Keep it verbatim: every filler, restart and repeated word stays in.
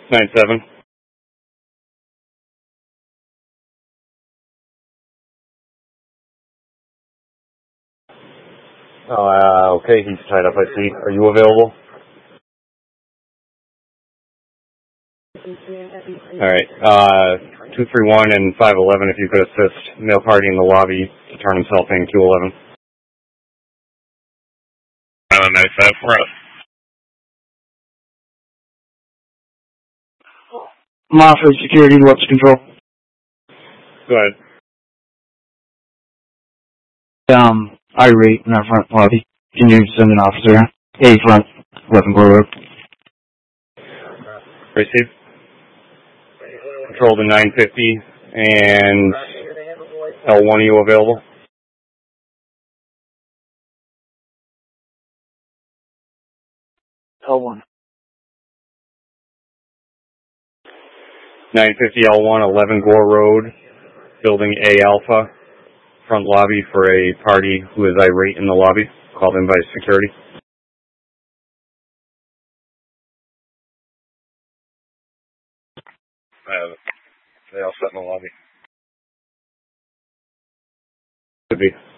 nine seven. Oh, uh, okay, he's tied up, I see. Are you available? Alright, uh, two three one and five eleven, if you could assist male party in the lobby to turn himself in, Q eleven. Uh, nine five for us. Mafia security, what's control? Go ahead. Um, irate in our front lobby. Can you send an officer? A front, eleven Gore Road. Receive. Control to nine fifty, and L one, are you available? L one. nine fifty L one, eleven Gore Road, building A Alpha, front lobby for a party who is irate in the lobby, called in by security. Uh, they all set in the lobby. Could be.